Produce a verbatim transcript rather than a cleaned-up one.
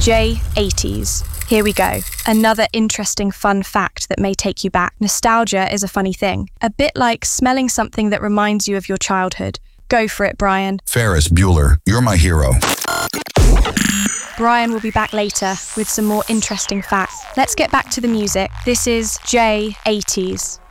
J eighties. Here we go. Another interesting fun fact that may take you back. Nostalgia is a funny thing. A bit like smelling something that reminds you of your childhood. Go for it, Brian. Ferris Bueller, you're my hero. Brian will be back later with some more interesting facts. Let's get back to the music. This is J eighties.